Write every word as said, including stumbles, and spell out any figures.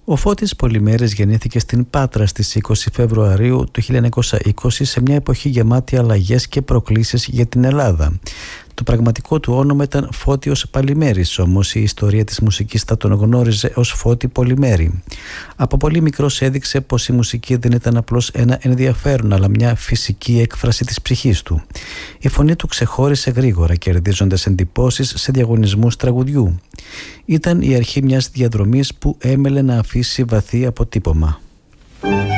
Ο Φώτης Πολυμέρης γεννήθηκε στην Πάτρα στις είκοσι Φεβρουαρίου του χίλια εννιακόσια είκοσι σε μια εποχή γεμάτη αλλαγές και προκλήσεις για την Ελλάδα. Το πραγματικό του όνομα ήταν Φώτιος Παλιμέρης, όμως η ιστορία της μουσικής θα τον γνώριζε ως Φώτη Πολυμέρη. Από πολύ μικρός έδειξε πως η μουσική δεν ήταν απλώς ένα ενδιαφέρον, αλλά μια φυσική έκφραση της ψυχής του. Η φωνή του ξεχώρισε γρήγορα, κερδίζοντας εντυπώσεις σε διαγωνισμούς τραγουδιού. Ήταν η αρχή μιας διαδρομής που έμελε να αφήσει βαθύ αποτύπωμα.